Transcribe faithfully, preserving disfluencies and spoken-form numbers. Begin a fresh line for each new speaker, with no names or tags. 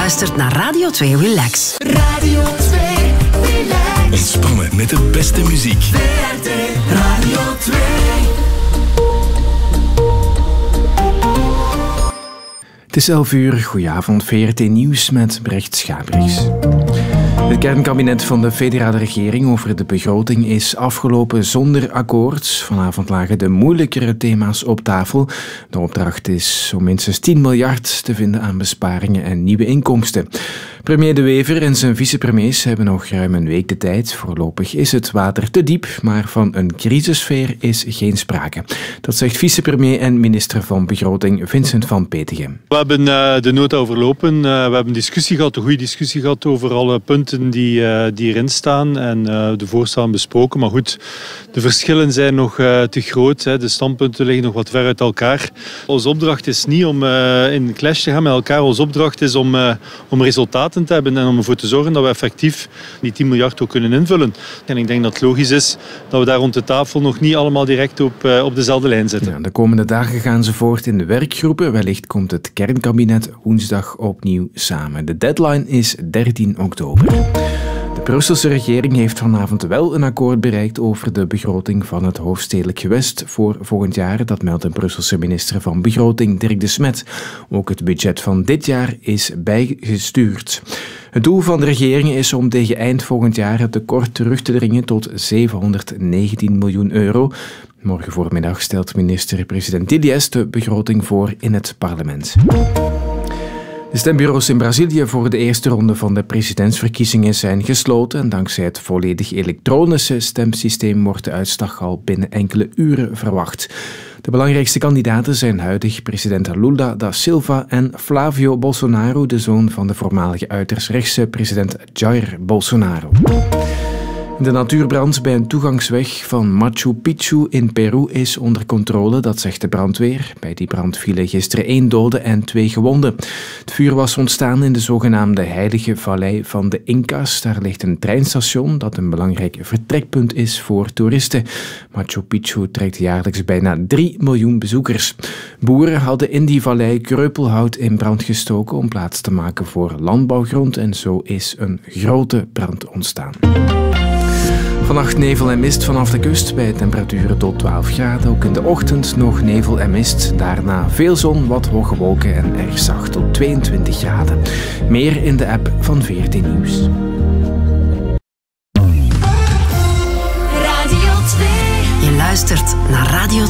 luistert naar Radio twee Relax.
Radio twee Relax.
Ontspannen met de beste muziek.
V R T Radio twee.
Het is elf uur, goedenavond, V R T Nieuws met Brecht Schabriks. Het kernkabinet van de federale regering over de begroting is afgelopen zonder akkoord. Vanavond lagen de moeilijkere thema's op tafel. De opdracht is om minstens tien miljard te vinden aan besparingen en nieuwe inkomsten. Premier De Wever en zijn vicepremiers hebben nog ruim een week de tijd. Voorlopig is het water te diep, maar van een crisissfeer is geen sprake. Dat zegt vicepremier en minister van Begroting Vincent Van Petegem.
We hebben uh, de nota overlopen. Uh, we hebben een discussie gehad, een goede discussie gehad over alle punten die, uh, die erin staan en uh, de voorstellen besproken. Maar goed, de verschillen zijn nog uh, te groot. Hè. De standpunten liggen nog wat ver uit elkaar. Onze opdracht is niet om uh, in clash te gaan met elkaar. Onze opdracht is om, uh, om resultaten te hebben en om ervoor te zorgen dat we effectief die tien miljard ook kunnen invullen. En ik denk dat het logisch is dat we daar rond de tafel nog niet allemaal direct op, uh, op dezelfde lijn zitten.
Ja, de komende dagen gaan ze voort in de werkgroepen. Wellicht komt het kernkabinet woensdag opnieuw samen. De deadline is dertien oktober. De Brusselse regering heeft vanavond wel een akkoord bereikt over de begroting van het hoofdstedelijk gewest voor volgend jaar. Dat meldt de Brusselse minister van Begroting, Dirk De Smet. Ook het budget van dit jaar is bijgestuurd. Het doel van de regering is om tegen eind volgend jaar het tekort terug te dringen tot zevenhonderdnegentien miljoen euro. Morgen voormiddag stelt minister-president Didies de begroting voor in het parlement. De stembureaus in Brazilië voor de eerste ronde van de presidentsverkiezingen zijn gesloten en dankzij het volledig elektronische stemsysteem wordt de uitslag al binnen enkele uren verwacht. De belangrijkste kandidaten zijn huidig president Lula da Silva en Flavio Bolsonaro, de zoon van de voormalige uiterst rechtse president Jair Bolsonaro. De natuurbrand bij een toegangsweg van Machu Picchu in Peru is onder controle, dat zegt de brandweer. Bij die brand vielen gisteren één dode en twee gewonden. Het vuur was ontstaan in de zogenaamde Heilige Vallei van de Inca's. Daar ligt een treinstation dat een belangrijk vertrekpunt is voor toeristen. Machu Picchu trekt jaarlijks bijna drie miljoen bezoekers. Boeren hadden in die vallei kreupelhout in brand gestoken om plaats te maken voor landbouwgrond en zo is een grote brand ontstaan. Vannacht nevel en mist vanaf de kust bij temperaturen tot twaalf graden. Ook in de ochtend nog nevel en mist. Daarna veel zon, wat hoge wolken en erg zacht tot tweeëntwintig graden. Meer in de app van V R T Nieuws.
Radio twee. Je luistert naar Radio